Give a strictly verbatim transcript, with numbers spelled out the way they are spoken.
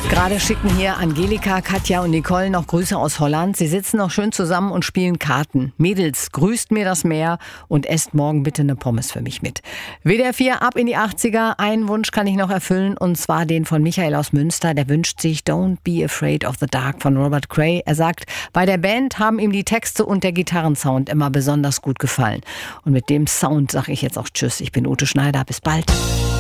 Gerade schicken hier Angelika, Katja und Nicole noch Grüße aus Holland. Sie sitzen noch schön zusammen und spielen Karten. Mädels, grüßt mir das Meer und esst morgen bitte eine Pommes für mich mit. W D R vier ab in die achtziger. Einen Wunsch kann ich noch erfüllen und zwar den von Michael aus Münster. Der wünscht sich Don't Be Afraid of the Dark von Robert Cray. Er sagt, bei der Band haben ihm die Texte und der Gitarrensound immer besonders gut gefallen. Und mit dem Sound sage ich jetzt auch Tschüss. Ich bin Ute Schneider. Bis bald.